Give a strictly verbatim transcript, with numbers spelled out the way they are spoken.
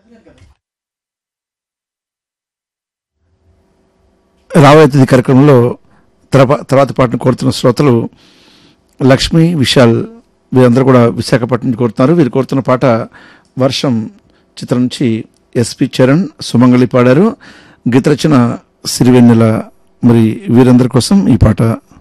రాబోయే తేదీ కార్యక్రమంలో తర్వా తర్వాత పాటను కోరుతున్న శ్రోతలు లక్ష్మి, విశాల్ వీరందరూ కూడా విశాఖపట్నం నుంచి కోరుతున్నారు. వీరు కోరుతున్న పాట వర్షం చిత్రం నుంచి ఎస్పి చరణ్, సుమంగళి పాడారు. గీత రచన సిరివెన్నెల. మరి వీరందరి కోసం ఈ పాట.